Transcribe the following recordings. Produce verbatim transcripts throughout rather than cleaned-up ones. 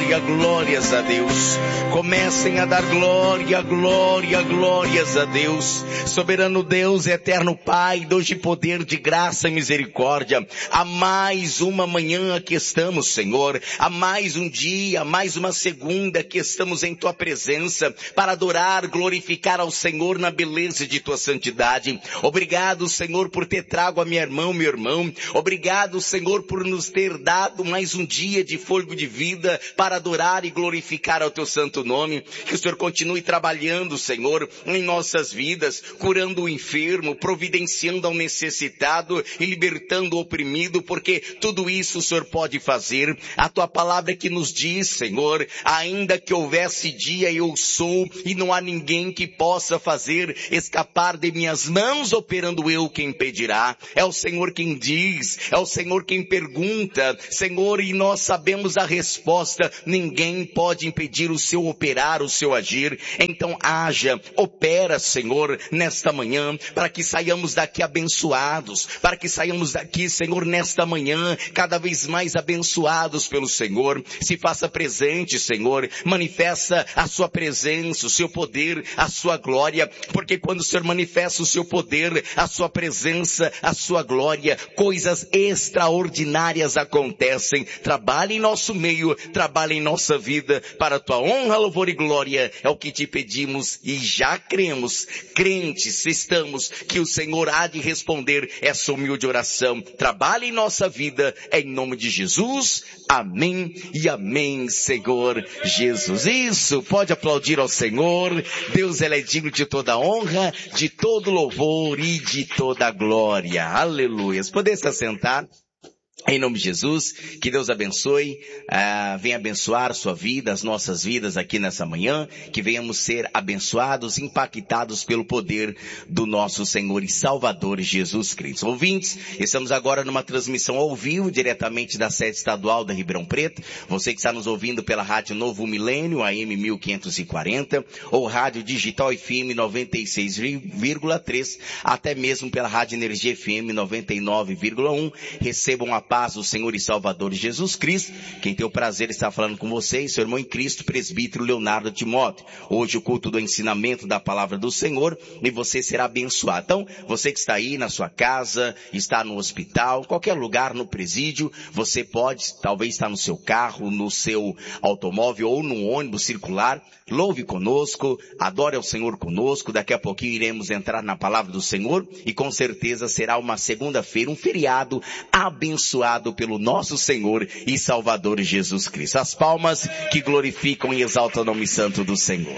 glória, glórias a Deus. Comecem a dar glória, glória, glórias a Deus. Soberano Deus, eterno Pai, Deus de poder, de graça e misericórdia. Há mais uma manhã que estamos, Senhor. Há mais um dia, mais uma segunda que estamos em Tua presença para adorar, glorificar ao Senhor na beleza de Tua santidade. Obrigado, Senhor, por ter trago a minha irmã, meu irmão. Obrigado, Senhor, por nos ter dado mais um dia de fôlego de vida para adorar e glorificar ao Teu santo nome. Que o Senhor continue trabalhando, Senhor, em nossas vidas, curando o enfermo, providenciando ao necessitado e libertando o oprimido, porque tudo isso o Senhor pode fazer. A Tua palavra que nos diz, Senhor, ainda que houvesse dia, eu sou, e não há ninguém que possa fazer escapar de minhas mãos, operando eu quem impedirá. É o Senhor quem diz, é o Senhor quem pergunta, Senhor, e nós sabemos a resposta. Ninguém pode impedir o seu operar, o seu agir. Então haja, opera, Senhor, nesta manhã, para que saiamos daqui abençoados, para que saiamos daqui, Senhor, nesta manhã, cada vez mais abençoados pelo Senhor. Se faça presente, Senhor, manifesta a sua presença, o seu poder, a sua glória, porque quando o Senhor manifesta o seu poder, a sua presença, a sua glória, coisas extraordinárias acontecem. Trabalhe em nosso meio, trabalhe em nossa vida, para a Tua honra, louvor e glória, é o que te pedimos e já cremos, crentes estamos, que o Senhor há de responder essa humilde oração. Trabalhe em nossa vida, em nome de Jesus, amém e amém, Senhor Jesus. Isso, pode aplaudir ao Senhor. Deus, Ele é digno de toda honra, de todo louvor e de toda glória. Aleluia. Poder se assentar. Em nome de Jesus, que Deus abençoe, uh, venha abençoar sua vida, as nossas vidas aqui nessa manhã, que venhamos ser abençoados, impactados pelo poder do nosso Senhor e Salvador Jesus Cristo. Ouvintes, estamos agora numa transmissão ao vivo, diretamente da sede estadual da Ribeirão Preto. Você que está nos ouvindo pela Rádio Novo Milênio, A M mil quinhentos e quarenta, ou Rádio Digital F M noventa e seis vírgula três, até mesmo pela Rádio Energia F M noventa e nove vírgula um, recebam a paz do Senhor e Salvador Jesus Cristo. Quem tem o prazer de estar falando com vocês, seu irmão em Cristo, presbítero Leonardo Timóteo. Hoje o culto do ensinamento da palavra do Senhor, e você será abençoado. Então, você que está aí na sua casa, está no hospital, qualquer lugar, no presídio, você pode, talvez estar no seu carro, no seu automóvel ou no ônibus circular, louve conosco, adore ao Senhor conosco. Daqui a pouquinho iremos entrar na palavra do Senhor e com certeza será uma segunda-feira, um feriado abençoado pelo nosso Senhor e Salvador Jesus Cristo. As palmas que glorificam e exaltam o nome santo do Senhor.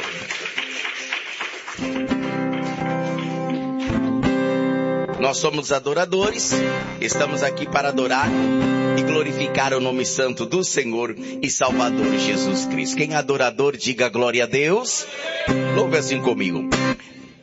Nós somos adoradores, estamos aqui para adorar e glorificar o nome santo do Senhor e Salvador Jesus Cristo. Quem é adorador, diga glória a Deus. Louve assim comigo.